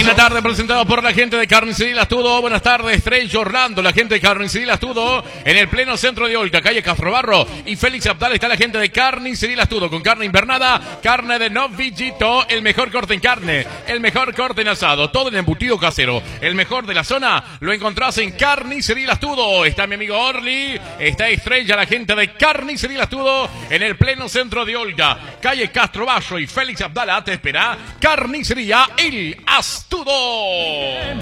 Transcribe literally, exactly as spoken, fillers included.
Linda tarde presentado por la gente de Carnicería El Astudo. Buenas tardes, Estrella Orlando, la gente de Carnicería El Astudo. En el pleno centro de Olca, calle Castrobarro y Félix Abdal está la gente de Carnicería El Astudo. Con carne invernada, carne de novillito, el mejor corte en carne, el mejor corte en asado, todo en embutido casero. El mejor de la zona lo encontrás en Carnicería El Astudo. Está mi amigo Orly, está Estrella, la gente de Carnicería El Astudo. En el pleno centro de Olca, calle Castrobarro y Félix Abdala te espera Carnicería El Astudo.